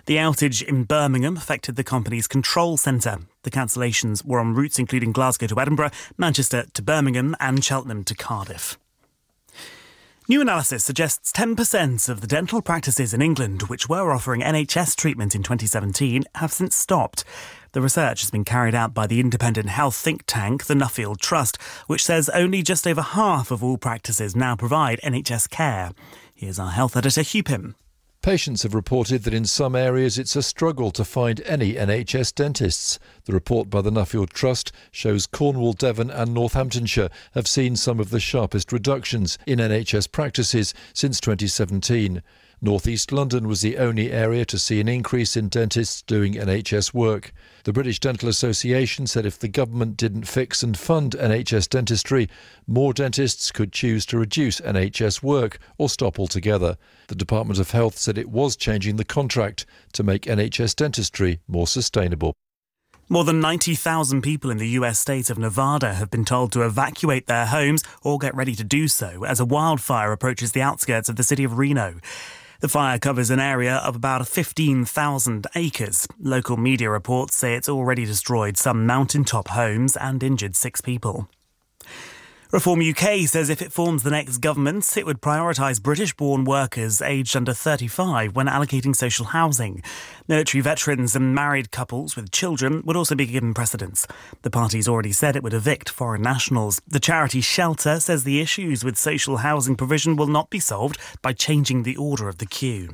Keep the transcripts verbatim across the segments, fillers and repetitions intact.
The outage in Birmingham affected the company's control centre. The cancellations were on routes including Glasgow to Edinburgh, Manchester to Birmingham and Cheltenham to Cardiff. New analysis suggests ten percent of the dental practices in England which were offering N H S treatment in twenty seventeen have since stopped. The research has been carried out by the independent health think tank, the Nuffield Trust, which says only just over half of all practices now provide N H S care. Here's our health editor, Hugh Pym. Patients have reported that in some areas it's a struggle to find any N H S dentists. The report by the Nuffield Trust shows Cornwall, Devon and Northamptonshire have seen some of the sharpest reductions in N H S practices since twenty seventeen. North East London was the only area to see an increase in dentists doing N H S work. The British Dental Association said if the government didn't fix and fund N H S dentistry, more dentists could choose to reduce N H S work or stop altogether. The Department of Health said it was changing the contract to make N H S dentistry more sustainable. More than ninety thousand people in the U S state of Nevada have been told to evacuate their homes or get ready to do so as a wildfire approaches the outskirts of the city of Reno. The fire covers an area of about fifteen thousand acres. Local media reports say it's already destroyed some mountaintop homes and injured six people. Reform U K says if it forms the next government, it would prioritise British-born workers aged under thirty-five when allocating social housing. Military veterans and married couples with children would also be given precedence. The party's already said it would evict foreign nationals. The charity Shelter says the issues with social housing provision will not be solved by changing the order of the queue.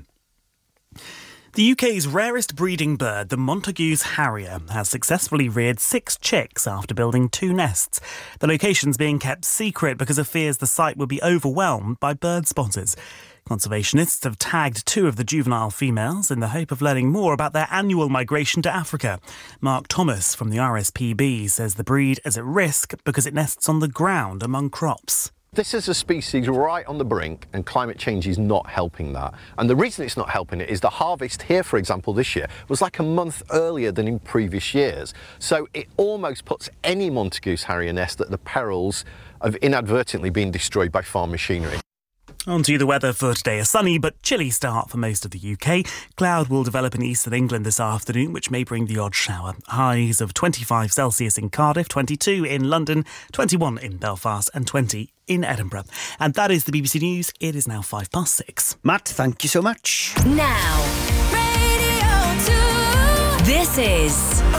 The U K's rarest breeding bird, the Montagu's harrier, has successfully reared six chicks after building two nests. The location's being kept secret because of fears the site will be overwhelmed by bird spotters. Conservationists have tagged two of the juvenile females in the hope of learning more about their annual migration to Africa. Mark Thomas from the R S P B says the breed is at risk because it nests on the ground among crops. This is a species right on the brink, and climate change is not helping that. And the reason it's not helping it is the harvest here, for example, this year was like a month earlier than in previous years. So it almost puts any Montagu's harrier nest at the perils of inadvertently being destroyed by farm machinery. On to the weather for today. A sunny but chilly start for most of the U K. Cloud will develop in eastern England this afternoon, which may bring the odd shower. Highs of twenty-five Celsius in Cardiff, twenty-two in London, twenty-one in Belfast and twenty in Edinburgh. And that is the B B C News. It is now five past six. Matt, thank you so much. Now, Radio two. This is